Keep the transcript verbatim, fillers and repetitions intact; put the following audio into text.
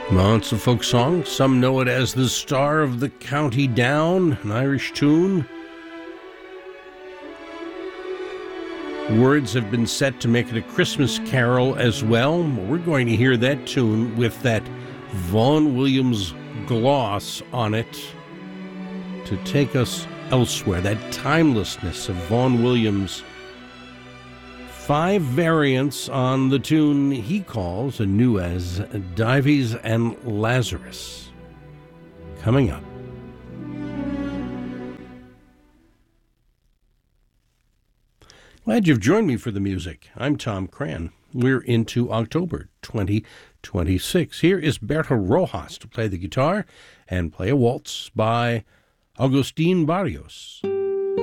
Well, it's a folk song. Some know it as the Star of the County Down, an Irish tune. Words have been set to make it a Christmas carol as well. We're going to hear that tune with that Vaughan Williams gloss on it to take us elsewhere, that timelessness of Vaughan Williams. Five variants on the tune he calls and knew as Dives and Lazarus. Coming up. Glad you've joined me for the music. I'm Tom Cran. We're into October twenty twenty-six. Here is Berto Rojas to play the guitar and play a waltz by Agustin Barrios.